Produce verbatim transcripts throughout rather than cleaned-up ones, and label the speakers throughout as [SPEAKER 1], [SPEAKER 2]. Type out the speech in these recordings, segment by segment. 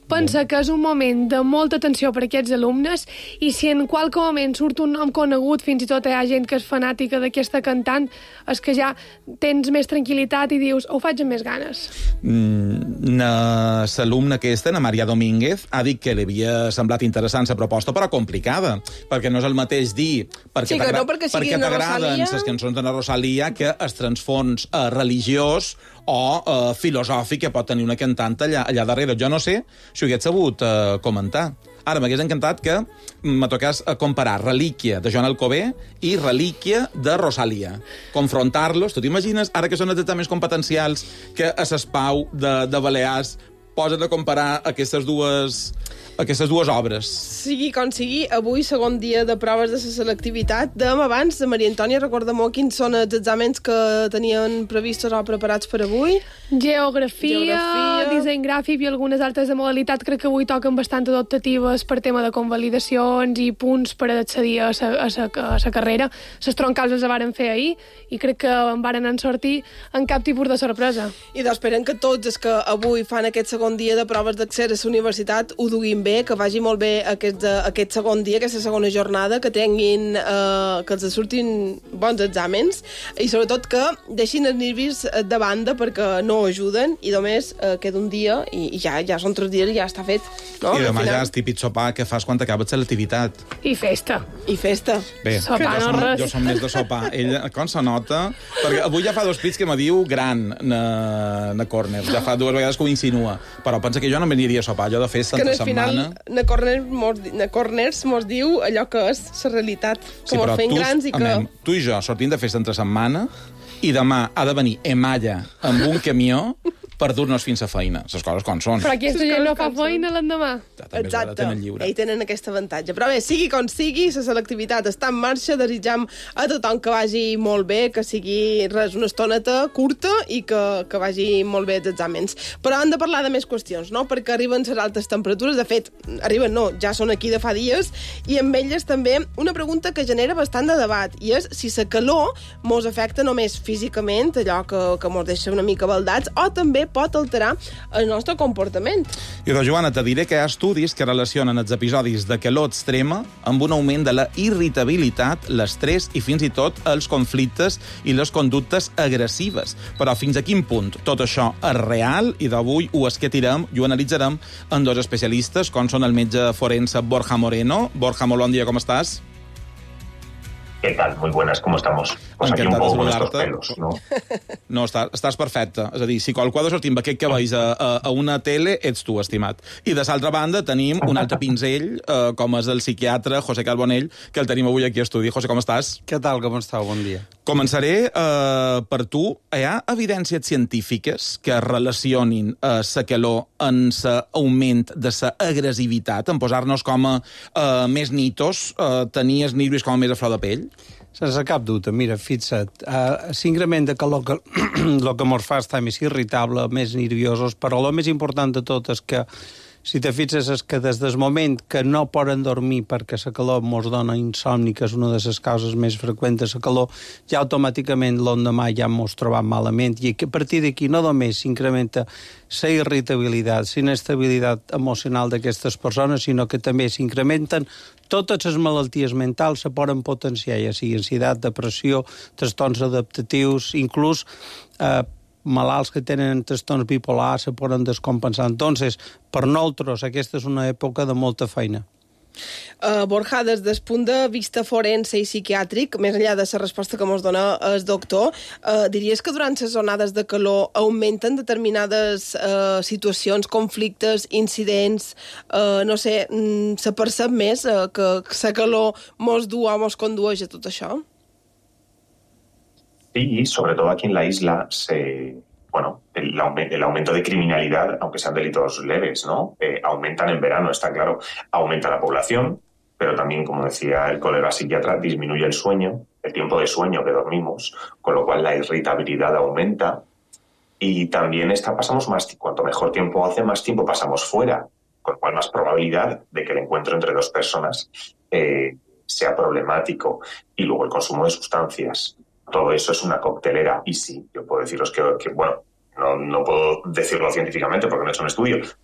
[SPEAKER 1] pensa que és un moment de molta atenció per a aquests alumnes i si en qualque moment surt un nom conegut, fins i tot hi ha gent que és fanàtica d'aquesta cantant, és que ja tens més tranquil·litat i dius, ho faig amb més ganes.
[SPEAKER 2] Mm, l'alumna aquesta, na Maria Domínguez, ha dit que li havia semblat interessant la proposta, però complicada, perquè no és el mateix dir perquè
[SPEAKER 3] sí, no perquè perquè
[SPEAKER 2] t'agraden les cançons de la Rosalia que es transfons eh, religiós o eh, filosòfic que pot tenir una cantant allà, allà darrere. Jo no sé si ho hagués sabut eh, comentar. Ara m'hagués encantat que me toqués comparar Relíquia de Joan Alcover i Relíquia de Rosalia. Confrontar-los, tu t'imagines, ara que són els exàmens competencials que a l'Espau de, de Balears posen a comparar aquestes dues... aquestes dues obres.
[SPEAKER 3] Sigui com sigui, avui, segon dia de proves de la selectivitat. Dèiem abans, Maria Antònia, recorda-m'ho quins són els exàmens que tenien previstos o preparats per avui.
[SPEAKER 1] Geografia, Geografia, disseny gràfic i algunes altres de modalitat. Crec que avui toquen bastant adaptatives per tema de convalidacions i punts per accedir a la carrera. Les troncals les varen fer ahir i crec que en varen en sortir en cap tipus de sorpresa.
[SPEAKER 3] I doncs esperem que tots els que avui fan aquest segon dia de proves d'accés a la universitat ho duguin bé, que vagi molt bé aquest, aquest segon dia, aquesta segona jornada, que tinguin, eh, que els surtin bons exàmens i sobretot que deixin els nervis de banda perquè no ajuden i només eh, queda un dia i, i ja, ja són tres dies i ja està fet. No?
[SPEAKER 2] I demà ja és típic sopar que fas quan t'acabes l'activitat.
[SPEAKER 1] I festa.
[SPEAKER 3] I festa.
[SPEAKER 2] Bé,
[SPEAKER 1] sopar
[SPEAKER 2] jo,
[SPEAKER 1] no
[SPEAKER 2] som,
[SPEAKER 1] res.
[SPEAKER 2] jo som més de sopar. Ell, com se nota? Perquè avui ja fa dos pits que me diu gran na, na Corner. Ja fa dues vegades que ho insinua. Però pensa que jo no m'aniria a sopar. Jo de festa entre setmana...
[SPEAKER 3] Na Corners mos, na Corners mos diu allò que és la realitat, que sí, mos fem grans i que...
[SPEAKER 2] Amem, tu i jo sortim de festa entre setmana i demà ha de venir Emalla amb un camió per dur-nos fins a feina. Les coses com són.
[SPEAKER 1] Però aquesta gent no fa feina l'endemà.
[SPEAKER 3] Exacte. Ells tenen aquest avantatge. Però bé, sigui com sigui, la selectivitat està en marxa. Desitjam a tothom que vagi molt bé, que sigui res, una estoneta curta i que, que vagi molt bé els exàmens. Però hem de parlar de més qüestions, no? Perquè arriben les altes temperatures. De fet, arriben, no, ja són aquí de fa dies. I amb elles també una pregunta que genera bastant de debat. I és si la calor mos afecta només físicament, allò que, que mos deixa una mica baldats, o també pot alterar el nostre comportament.
[SPEAKER 2] I doncs, Joana, te diré que hi ha estudis que relacionen els episodis de calor extrema amb un augment de la irritabilitat, l'estrès i fins i tot els conflictes i les conductes agressives. Però fins a quin punt tot això és real? I d'avui ho esquetirem i ho analitzarem amb dos especialistes, com són el metge forense Borja Moreno. Borja, molt bon dia, com estàs?
[SPEAKER 4] ¿Qué tal? Muy buenas, ¿cómo estamos? Pues aquí un poco con estos pelos, ¿no?
[SPEAKER 2] No, està, estàs perfecte. És a dir, si qualcú ha de sortir amb aquest cabells a, a, a una tele, ets tu, estimat. I de l'altra banda tenim un altre pinzell, eh, com és el psiquiatre José Carbonell, que el tenim avui aquí a estudi. José, com estàs?
[SPEAKER 5] Què tal, com estàu? Bon dia.
[SPEAKER 2] Començaré eh, per tu. Hi ha evidències científiques que relacionin eh, la calor en l'augment de la agressivitat, en posar-nos com a eh, més nitos, eh, tenir els nervis com a més a flor de pell?
[SPEAKER 5] Sense cap dubte, mira, fixa't, uh, l'increment de calor que, el que mos fa estar més irritable, més nerviosos, però el més important de tot és que, si te fixes, és que des del moment que no poden dormir perquè la calor mos dona insomni, que és una de les causes més freqüents de la calor, ja automàticament l'endemà ja mos trobam malament, i a partir d'aquí no només s'incrementa la irritabilitat, la inestabilitat emocional d'aquestes persones, sinó que també s'incrementen totes les malalties mentals, se poden potenciar, ja sigui ansietat, depressió, trastorns adaptatius, inclús eh, malalts que tenen trastorns bipolars se poden descompensar. Entonces, per nosaltres, aquesta és una època de molta feina.
[SPEAKER 3] Uh, Borja, des del punt de vista forense i psiquiàtric, més enllà de la resposta que ens dona el doctor, uh, diries que durant les onades de calor augmenten determinades uh, situacions, conflictes, incidents, uh, no sé, mm, se percep més uh, que la calor mos du o mos condueix a tot això?
[SPEAKER 4] Sí, sobre todo aquí en la isla, se, bueno, el, el aumento de criminalidad, aunque sean delitos leves, ¿no? Eh, aumentan en verano, está claro. Aumenta la población, pero también, como decía el colega psiquiatra, disminuye el sueño, el tiempo de sueño que dormimos, con lo cual la irritabilidad aumenta. Y también está, pasamos más, cuanto mejor tiempo hace, más tiempo pasamos fuera, con lo cual más probabilidad de que el encuentro entre dos personas eh, sea problemático. Y luego el consumo de sustancias. Todo eso es una coctelera. Y sí, yo puedo deciros que, que bueno, no, no puedo decirlo científicamente porque no he hecho un estudio,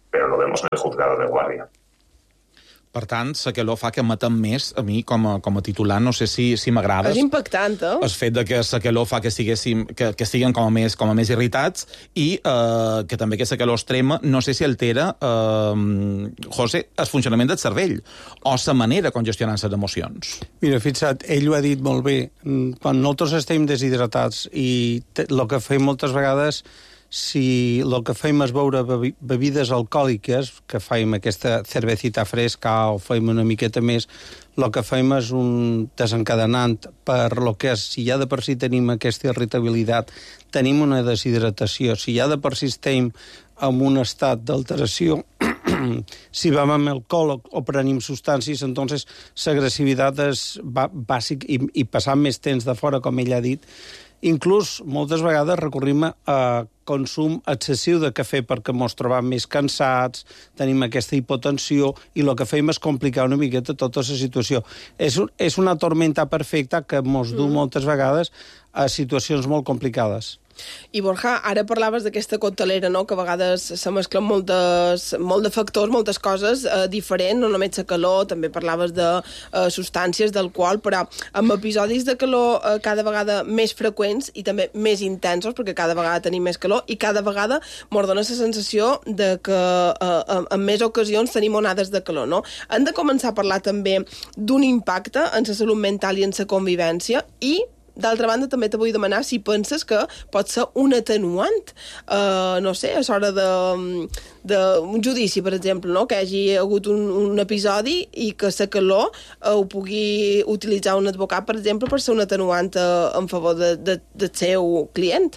[SPEAKER 4] pero lo vemos en el juzgado de guardia.
[SPEAKER 2] Per tant, la calor fa que matem més, a mi, com a, com a titular, no sé si, si m'agrada.
[SPEAKER 3] És impactant, eh?
[SPEAKER 2] El fet de que la calor fa que, estiguéssim, que, que estiguem com a, més, com a més irritats i eh, que també aquesta calor extrema, no sé si altera, eh, José, el funcionament del cervell o la manera com gestionar les emocions.
[SPEAKER 5] Mira, fixa't, ell ho ha dit molt bé. Quan nosaltres estem deshidratats i el que fem moltes vegades, si el que fem és beure bebides alcohòliques, que fem aquesta cervecita fresca o fem una miqueta més, el que fem és un desencadenant per lo que és, si ja de per si tenim aquesta irritabilitat, tenim una deshidratació, si ja de per si estem en un estat d'alteració, si vam amb alcohol o, o prenim substàncies, entonces l'agressivitat és bàsic i, i passant més temps de fora, com ell ha dit. Inclús, moltes vegades recorrim a consum excessiu de cafè perquè ens trobam més cansats, tenim aquesta hipotensió i el que fem és complicar una miqueta tota la situació. És, un, és una tormenta perfecta que ens du mm. moltes vegades a situacions molt complicades.
[SPEAKER 3] I Borja, ara parlaves d'aquesta coctelera, no?, que a vegades se mesclen moltes, molt de factors, moltes coses eh, diferents, no només la calor, també parlaves de eh, substàncies, d'alcohol, però amb episodis de calor eh, cada vegada més freqüents i també més intensos, perquè cada vegada tenim més calor i cada vegada ens dona la sensació de que eh, en més ocasions tenim onades de calor, no? Hem de començar a parlar també d'un impacte en la salut mental i en la convivència i d'altra banda, també te vull demanar si penses que pot ser un atenuant, uh, no sé, a l'hora d'un judici, per exemple, no? Que hagi hagut un, un episodi i que la calor uh, ho pugui utilitzar un advocat, per exemple, per ser un atenuant uh, en favor de, de, del seu client.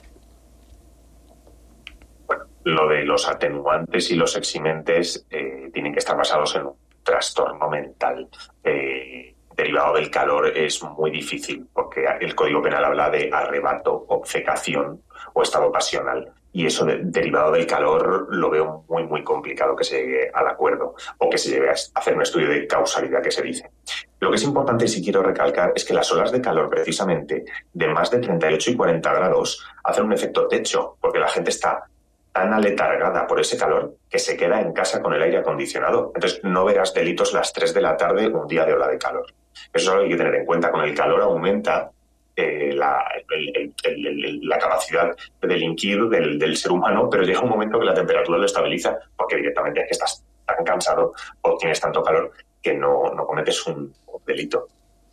[SPEAKER 4] Bueno, lo de los atenuantes y los eximentes eh, tienen que estar basados en un trastorno mental. Eh, derivado del calor es muy difícil porque el Código Penal habla de arrebato, obcecación o estado pasional y eso de, derivado del calor lo veo muy muy complicado que se llegue al acuerdo o que se llegue a hacer un estudio de causalidad que se dice. Lo que es importante y sí quiero recalcar es que las olas de calor precisamente de más de treinta y ocho y cuarenta grados hacen un efecto techo porque la gente está tan aletargada por ese calor que se queda en casa con el aire acondicionado. Entonces no verás delitos las tres de la tarde un día de ola de calor. Eso es algo que hay que tener en cuenta. Con el calor aumenta eh, la, el, el, el, la capacidad de delinquir del, del ser humano, pero llega un momento que la temperatura lo estabiliza porque directamente es que estás tan cansado o tienes tanto calor que no, no cometes un, un delito.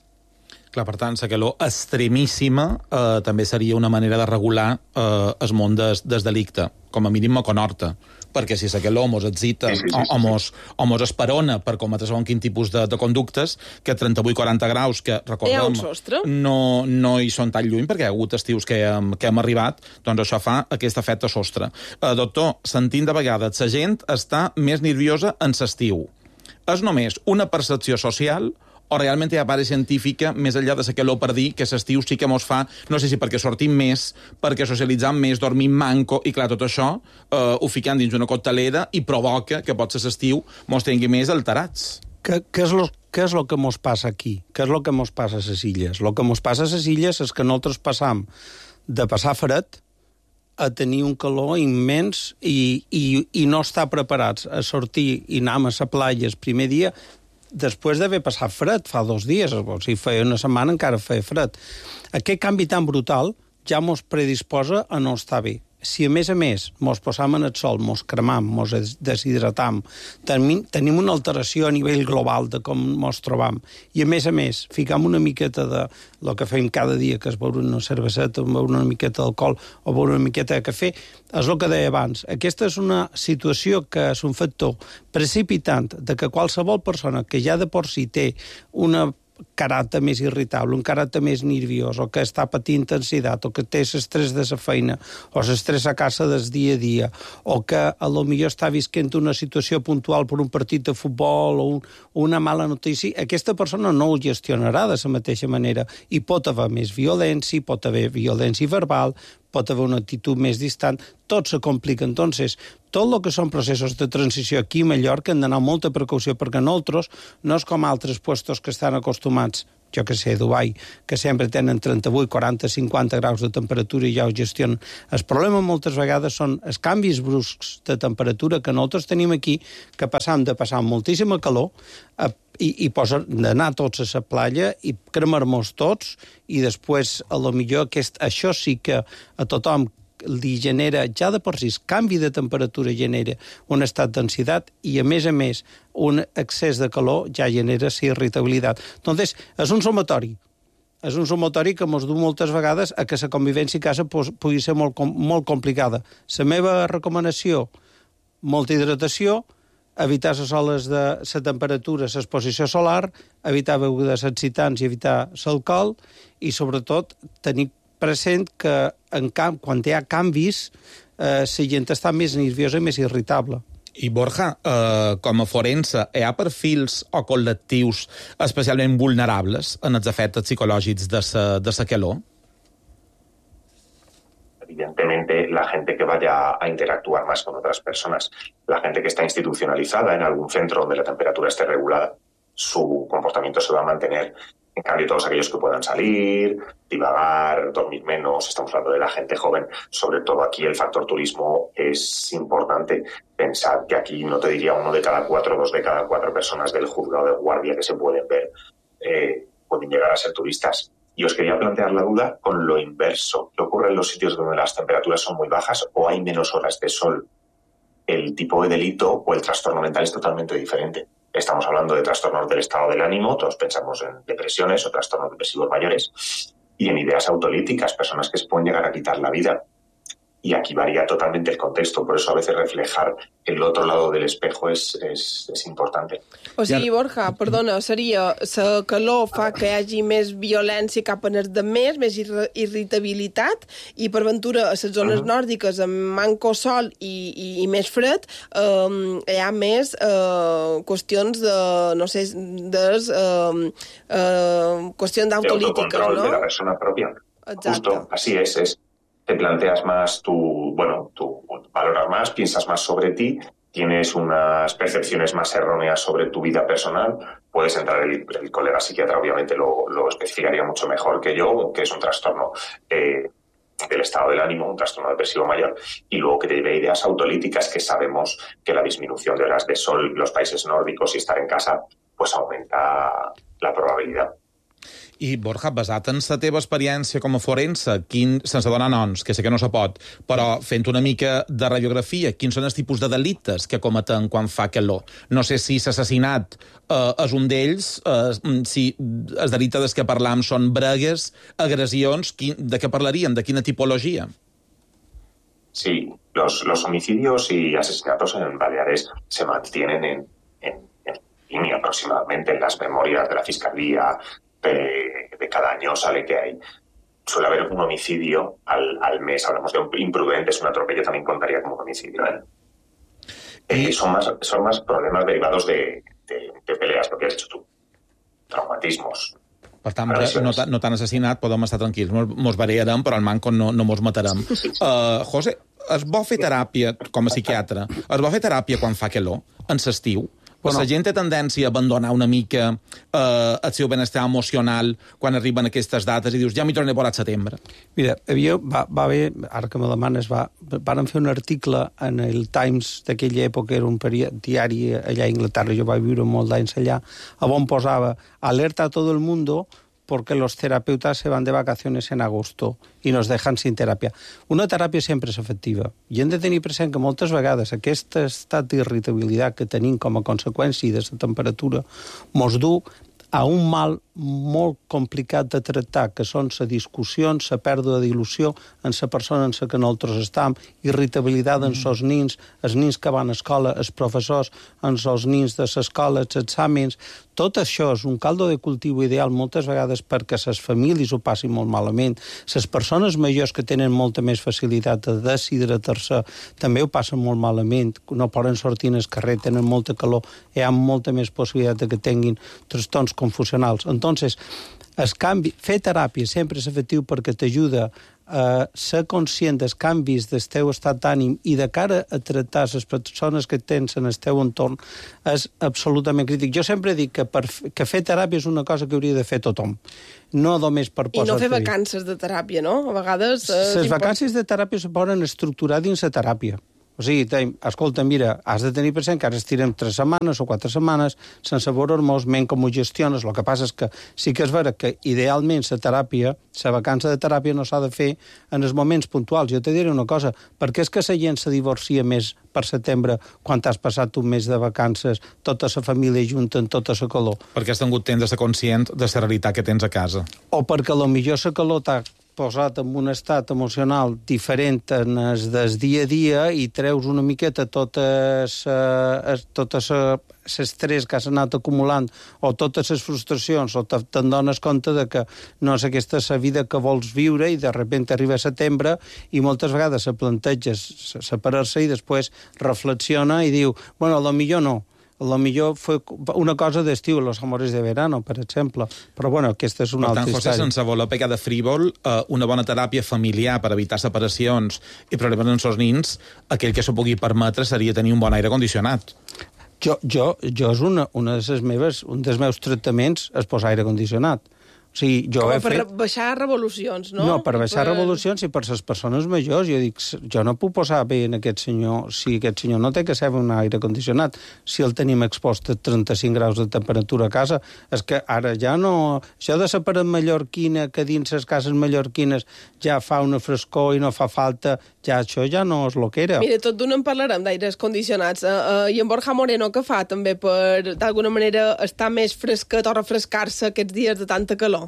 [SPEAKER 2] Clar, per tant, la calor extremíssima eh, també seria una manera de regular eh, el món des, des delicte, com a mínim a Conorta, perquè si la calor mos excita sí, sí, sí, o, o, mos, o mos esperona per cometre segons quin tipus de, de conductes, que trenta-vuit quaranta graus, que recordem, no, no hi són tan lluny, perquè hi ha hagut estius que hem, que hem arribat, doncs això fa aquest efecte sostre. Eh, doctor, sentint de vegades, la gent està més nerviosa en l'estiu. És només una percepció social o realment hi ha base científica, més enllà de la calor, per dir que l'estiu sí que mos fa, no sé si perquè sortim més, perquè socialitzam més, dormim manco, i clar, tot això eh, ho fiquem dins una coctelera i provoca que potser l'estiu mos tingui més alterats.
[SPEAKER 5] Què, què és lo, què és el que mos passa aquí? Què és el que mos passa a les illes? El que mos passa a les illes és que nosaltres passam de passar fred a tenir un calor immens i, i, i no estar preparats a sortir i anar a la platja el primer dia després d'haver passat fred, fa dos dies, o si feia una setmana encara feia fred. Aquest canvi tan brutal ja mos predisposa a no estar bé. Si a més a més mos posam en el sol, mos cremam, mos deshidratam, tenim, tenim una alteració a nivell global de com mos trobam, i a més a més ficam una miqueta de el que fem cada dia, que és beure una cerveseta, beure una miqueta d'alcohol o beure una miqueta de cafè, és el que deia abans. Aquesta és una situació que és un factor precipitant de que qualsevol persona que ja de per si té una caràcter més irritable, un caràcter més nerviós, o que està patint intensitat, o que té l'estrès de la feina, o l'estrès a casa del dia a dia, o que a lo millor està visquent una situació puntual per un partit de futbol o un, una mala notícia, aquesta persona no ho gestionarà de la mateixa manera i pot haver més violència, pot haver violència verbal, pot haver una actitud més distant, tot se complica. Entonces, tot el que són processos de transició aquí a Mallorca hem d'anar amb molta precaució perquè nosaltres no és com altres puestos que estan acostumats jo que sé, Dubai, que sempre tenen trenta-vuit, quaranta, cinquanta graus de temperatura i ja ho gestionen. El problema moltes vegades són els canvis bruscs de temperatura que nosaltres tenim aquí, que passam de passar moltíssima calor a, i, i posa d'anar tots a la platja i cremar-nos tots i després, a lo millor, aquest, això sí que a tothom li genera, ja de per si, canvi de temperatura genera un estat d'ansietat i, a més a més, un excés de calor ja genera la irritabilitat. Doncs és un sumatori. És un sumatori que ens du moltes vegades a que la convivència a casa pugui ser molt, molt complicada. La meva recomanació, molta hidratació, evitar les oles de la temperatura, l'exposició solar, evitar begudes excitants i evitar l'alcohol i, sobretot, tenir present que en camp, quan hi ha canvis, eh, la gent està més nerviosa i més irritable.
[SPEAKER 2] I Borja, eh, com a forense, hi ha perfils o col·lectius especialment vulnerables en els efectes psicològics de la de la calor?
[SPEAKER 4] Evidentemente, la gente que vaya a interactuar más con otras personas, la gente que está institucionalizada en algún centro donde la temperatura esté regulada, su comportamiento se va a mantener. En cambio, todos aquellos que puedan salir, divagar, dormir menos, estamos hablando de la gente joven, sobre todo aquí el factor turismo es importante. Pensar que aquí no te diría uno de cada cuatro, dos de cada cuatro personas del juzgado de guardia que se pueden ver, eh, pueden llegar a ser turistas. Y os quería plantear la duda con lo inverso. ¿Qué ocurre en los sitios donde las temperaturas son muy bajas o hay menos horas de sol? El tipo de delito o el trastorno mental es totalmente diferente. Estamos hablando de trastornos del estado del ánimo, todos pensamos en depresiones o trastornos depresivos mayores, y en ideas autolíticas, personas que se pueden llegar a quitar la vida. Y aquí varía totalmente el contexto, por eso a veces reflejar el otro lado del espejo es, es, es importante.
[SPEAKER 3] O sigui, Borja, perdona, seria la calor fa que hi hagi més violència cap a els demés, més irritabilitat, i per ventura a les zones uh -huh. nòrdiques amb manco sol i, i, i més fred eh, hi ha més eh, qüestions de, no sé, de eh, eh, qüestions d'autolítiques,
[SPEAKER 4] ¿no? De autocontrol
[SPEAKER 3] de
[SPEAKER 4] de la persona propia.
[SPEAKER 3] Exacte.
[SPEAKER 4] Justo, así es, es. Te planteas más tu, bueno, tú valoras más, piensas más sobre ti, tienes unas percepciones más erróneas sobre tu vida personal, puedes entrar, el, el colega psiquiatra obviamente lo, lo especificaría mucho mejor que yo, que es un trastorno eh, del estado del ánimo, un trastorno depresivo mayor, y luego que te lleve ideas autolíticas, que sabemos que la disminución de horas de sol en los países nórdicos y estar en casa, pues aumenta la probabilidad.
[SPEAKER 2] I, Borja, basat en la teva experiència com a forense, quin, sense donar noms, que sé que no se pot, però fent una mica de radiografia, quins són els tipus de delictes que cometen quan fa calor? No sé si l'assassinat eh, és un d'ells, eh, si els delictes dels que parlam són bregues, agressions, quin, de què parlaríem? De quina tipologia?
[SPEAKER 4] Sí, los, los homicidios y asesinatos en Baleares se mantienen en, en, en línea aproximadamente en las memorias de la Fiscalía. De, de cada año sale que hay, suele haber un homicidio al, al mes. Hablamos de un imprudente, es un atropello, también contaría como un homicidio, ¿eh? Eh, son, más, son más problemas derivados de, de, de peleas, lo que has dicho tú. Traumatismos.
[SPEAKER 2] Per tant, no, no tan assassinat, podem estar tranquils. Mos, mos variarem, però al manco no, no mos matarem. Uh, José, es vol fer teràpia, com a psiquiatre, es vol fer teràpia quan fa calor, en l'estiu? Pues bueno, la gent té tendència a abandonar una mica eh, el seu benestar emocional quan arriben aquestes dates i dius, ja m'hi tornaré a veure al setembre.
[SPEAKER 5] Mira, havia, va, va haver, ara que me demanes, va, van fer un article en el Times d'aquella època, era un diari allà a Inglaterra, jo vaig viure molt d'anys allà, on posava alerta a tot el mundo porque los terapeutas se van de vacaciones en agosto i nos dejan sin teràpia. Una teràpia sempre és efectiva. I hem de tenir present que moltes vegades aquest estat d'irritabilitat que tenim com a conseqüència de la temperatura mos du a un mal molt complicat de tractar, que són la discussió, la pèrdua d'il·lusió en la persona en la que nosaltres estem, irritabilitat en els nins, els nins que van a escola, els professors, en els nins de l'escola, els exàmens. Tot això és un caldo de cultiu ideal moltes vegades perquè les famílies ho passin molt malament. Les persones majors que tenen molta més facilitat de deshidratar-se també ho passen molt malament, no poden sortir al carrer, tenen molta calor, hi ha molta més possibilitat que tinguin trastorns confusionals. Entonces, el canvi, fer teràpia sempre és efectiu perquè t'ajuda eh, ser conscient dels canvis del teu estat d'ànim i de cara a tractar les persones que tens en el teu entorn és absolutament crític. Jo sempre dic que, per, que fer teràpia és una cosa que hauria de fer tothom, no només per posar...
[SPEAKER 3] I no fer vacances de teràpia, no? A vegades...
[SPEAKER 5] Les vacances de teràpia se poden estructurar dins la teràpia. O sigui, tenim, escolta, mira, has de tenir present que ara estirem tres setmanes o quatre setmanes sense veure molts ment com ho gestiones. El que passa és que sí que és vera que idealment la teràpia, la vacança de teràpia no s'ha de fer en els moments puntuals. Jo te diré una cosa, per què és que la gent se divorcia més per setembre quan t'has passat un mes de vacances, tota la família junta en tota la calor?
[SPEAKER 2] Perquè has tingut temps de ser conscient de la realitat que tens a casa.
[SPEAKER 5] O perquè a lo millor la calor t'ha posat en un estat emocional diferent en el del dia a dia i treus una miqueta totes, eh, totes l'estrès que has anat acumulant o totes les frustracions o te'n dones compte de que no és aquesta la vida que vols viure i de sobte arriba a setembre i moltes vegades se planteja separar-se i després reflexiona i diu, bueno, a lo millor no. A lo millor fue una cosa d'estiu, los amores de verano, per exemple. Però, bueno, aquesta és una altra història. Per tant, José, sense voler pegar de frívol, eh, una bona teràpia familiar per evitar separacions i problemes amb els nins, aquell que s'ho pugui permetre seria tenir un bon aire condicionat. Jo, jo, jo és una, una de les meves, un dels meus tractaments és posar aire condicionat. O sigui, jo
[SPEAKER 3] Com
[SPEAKER 5] he
[SPEAKER 3] per
[SPEAKER 5] fet...
[SPEAKER 3] baixar revolucions, no?
[SPEAKER 5] No, per baixar
[SPEAKER 3] per...
[SPEAKER 5] revolucions i per les persones majors. Jo dic, jo no puc posar bé en aquest senyor si aquest senyor no té que ser un aire condicionat. Si el tenim expost a trenta-cinc graus de temperatura a casa, és que ara ja no... Això de separar mallorquina, que dins les cases mallorquines ja fa una frescor i no fa falta, ja això ja no és lo que era.
[SPEAKER 3] Mira, tot d'una en parlarem d'aires condicionats. Uh, uh, I en Borja Moreno, què fa també per, d'alguna manera, estar més fresquet o refrescar-se aquests dies de tanta calor?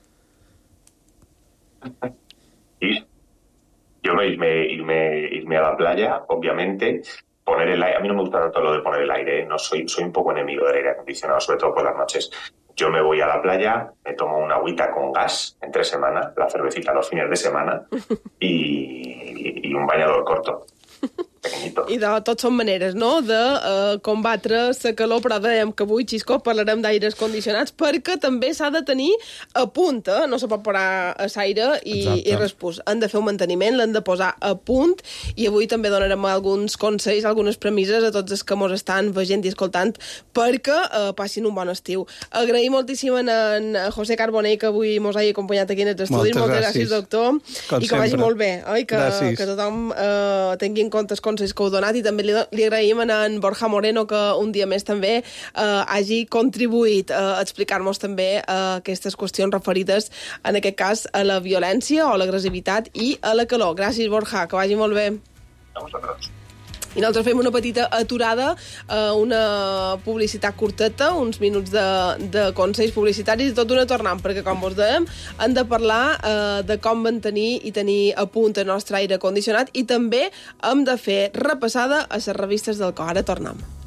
[SPEAKER 4] Y yo me irme, irme, irme a la playa, obviamente, poner el aire. A mí no me gusta tanto lo de poner el aire, ¿eh? No soy, soy un poco enemigo del aire acondicionado, sobre todo por las noches. Yo me voy a la playa, me tomo una agüita con gas entre semana, la cervecita los fines de semana y, y un bañador corto. Pequeñito.
[SPEAKER 3] I de tot són maneres, no?, de uh, combatre la calor, però dèiem que avui, Xisco, parlarem d'aires condicionats perquè també s'ha de tenir a punt, eh? No se pot parar a l'aire i, i respús. Han de fer un manteniment, l'han de posar a punt i avui també donarem alguns consells, algunes premisses a tots els que mos estan veient i escoltant perquè uh, passin un bon estiu. Agraïm moltíssim en, en José Carbonell que avui mos hagi acompanyat aquí en els estudis. Moltes, Moltes gràcies, doctor.
[SPEAKER 5] Com
[SPEAKER 3] I que vagi molt bé, oi? Que, que tothom uh, tingui en compte els consells que heu donat i també li, li agraïm a en Borja Moreno que un dia més també eh, hagi contribuït a explicar-nos també eh, aquestes qüestions referides en aquest cas a la violència o a l'agressivitat i a la calor. Gràcies, Borja, que vagi molt bé.
[SPEAKER 4] A vosaltres.
[SPEAKER 3] I nosaltres fem una petita aturada, eh, una publicitat curteta, uns minuts de, de consells publicitaris i tot d'una tornant, perquè, com vos dèiem, hem de parlar eh, de com mantenir i tenir a punt el nostre aire condicionat i també hem de fer repassada a les revistes del cor. Ara tornem.